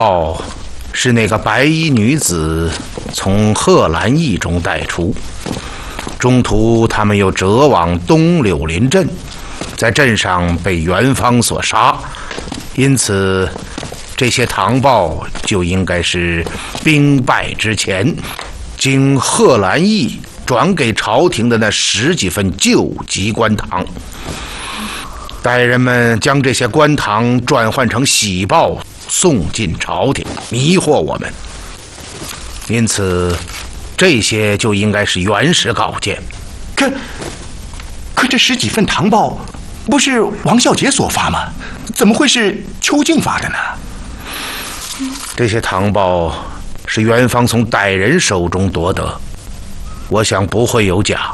哦，是那个白衣女子从贺兰驿中带出，中途他们又折往东柳林镇，在镇上被元芳所杀，因此这些唐报就应该是兵败之前，经贺兰驿转给朝廷的那10几份救急官堂。歹人们将这些官堂转换成喜报，送进朝廷，迷惑我们。因此，这些就应该是原始稿件。 可这10几份唐报，不是王孝杰所发吗？怎么会是邱静发的呢？ 这些唐报是元芳从歹人手中夺得，我想不会有假。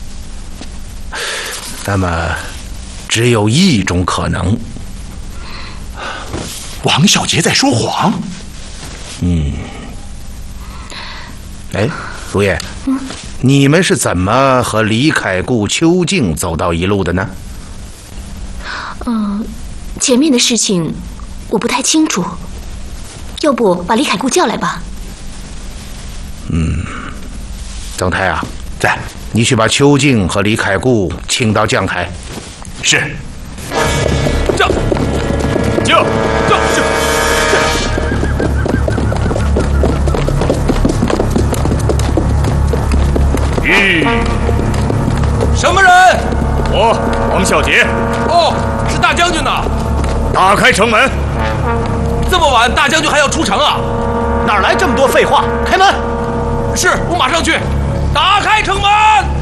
那么，只有一种可能。 王孝杰在说谎。 哎，卢爷，你们是怎么和李凯固、邱静走到一路的呢？ 前面的事情我不太清楚，要不把李凯固叫来吧。 曾台啊， 在， 你去把邱静和李凯固请到将台。 是。 什么人？ 我王孝杰。 哦，是大将军呐！ 打开城门。 这么晚，大将军还要出城啊？ 哪来这么多废话？开门！ 是，我马上去。打开城门！